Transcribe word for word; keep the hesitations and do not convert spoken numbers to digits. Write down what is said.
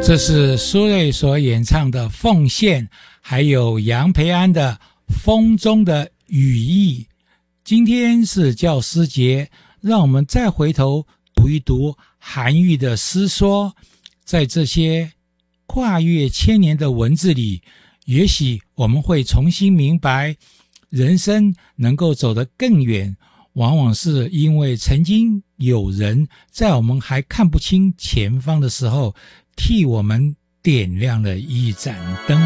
这是苏芮所演唱的《奉献》，还有杨培安的《风中的羽翼》。今天是教师节，让我们再回头读一读韩愈的诗说，在这些跨越千年的文字里，也许我们会重新明白，人生能够走得更远，往往是因为曾经有人在我们还看不清前方的时候，替我们点亮了一盏灯。